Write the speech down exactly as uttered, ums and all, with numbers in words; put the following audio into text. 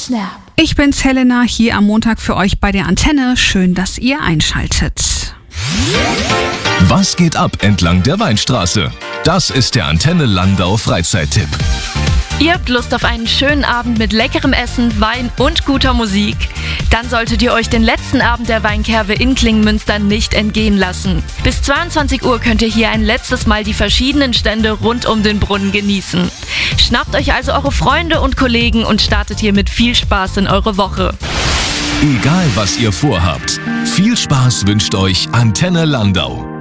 Snap. Ich bin's, Helena, hier am Montag für euch bei der Antenne. Schön, dass ihr einschaltet. Was geht ab entlang der Weinstraße? Das ist der Antenne Landau Freizeittipp. Ihr habt Lust auf einen schönen Abend mit leckerem Essen, Wein und guter Musik? Dann solltet ihr euch den letzten Abend der Weinkerve in Klingenmünster nicht entgehen lassen. Bis zweiundzwanzig Uhr könnt ihr hier ein letztes Mal die verschiedenen Stände rund um den Brunnen genießen. Schnappt euch also eure Freunde und Kollegen und startet hier mit viel Spaß in eure Woche. Egal was ihr vorhabt, viel Spaß wünscht euch Antenne Landau.